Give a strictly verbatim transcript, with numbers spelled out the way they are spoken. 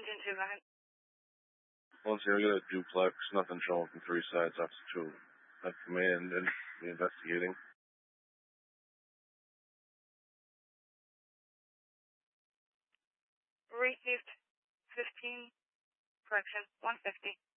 Engine two, nine. Once you get a duplex, nothing showing from three sides up to two. At command and be investigating. Received fifteen, correction, one fifty.